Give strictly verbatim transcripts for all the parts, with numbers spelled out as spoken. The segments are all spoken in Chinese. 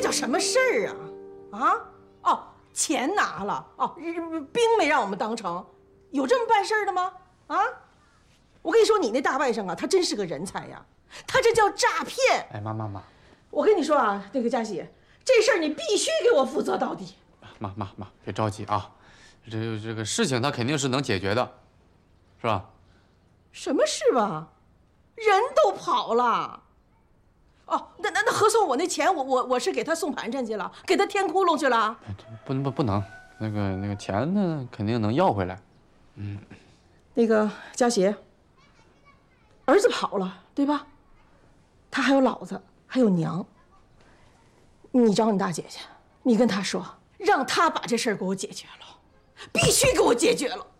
叫什么事儿啊？啊？哦，钱拿了哦，兵没让我们当成，有这么办事儿的吗？啊？我跟你说，你那大外甥啊，他真是个人才呀，他这叫诈骗。 哎，妈妈妈， 我跟你说啊，那个佳喜，这事儿你必须给我负责到底。 妈妈妈，别着急啊，这这个事情他肯定是能解决的，是吧？ 什么事吧？人都跑了。哦，那那那何总，我那钱我我我是给他送盘缠去了，给他填窟窿去了。 不能不不能，那个那个钱呢，肯定能要回来。嗯， 那个佳喜，儿子跑了，对吧？他还有老子，还有娘。你找你大姐去，你跟她说，让她把这事儿给我解决了，必须给我解决了。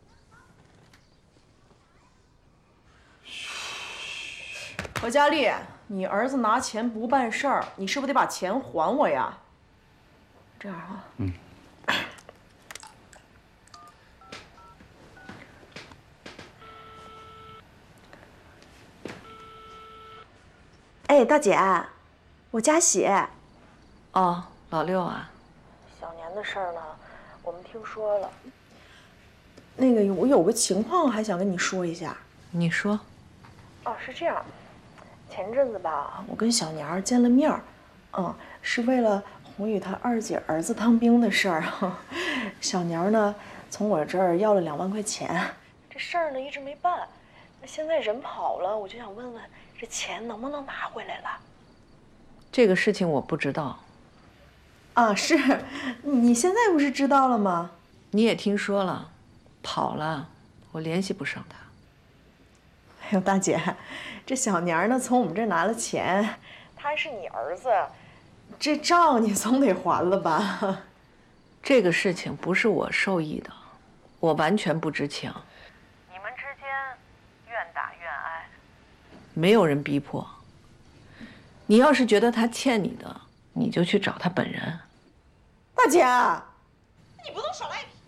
何佳丽，你儿子拿钱不办事儿，你是不是得把钱还我呀？这样啊。嗯。哎，大姐，我佳喜。 哦，老六啊。 小年的事儿呢，我们听说了。那个，我有个情况还想跟你说一下。 你说。 哦，是这样。前阵子吧，我跟小年儿见了面儿，嗯，是为了红宇他二姐儿子当兵的事儿。小年儿呢，从我这儿要了两万块钱，这事儿呢一直没办。那现在人跑了，我就想问问，这钱能不能拿回来了？ 这个事情我不知道。 啊，是，你现在不是知道了吗？ 你也听说了，跑了，我联系不上他。 哎呦，大姐，这小年儿呢从我们这儿拿了钱，他还是你儿子，这账你总得还了吧？ 这个事情不是我受益的，我完全不知情。 你们之间愿打愿挨， 没有人逼迫。你要是觉得他欠你的，你就去找他本人。 大姐，你不能耍赖皮。